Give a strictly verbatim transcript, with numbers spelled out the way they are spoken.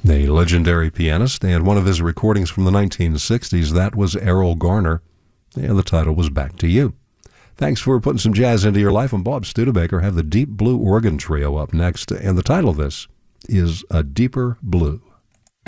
A legendary pianist, and one of his recordings from the nineteen sixties, that was Errol Garner, and the title was Back to You. Thanks for putting some jazz into your life. I'm Bob Studebaker. Have the Deep Blue Organ Trio up next, and the title of this is A Deeper Blue.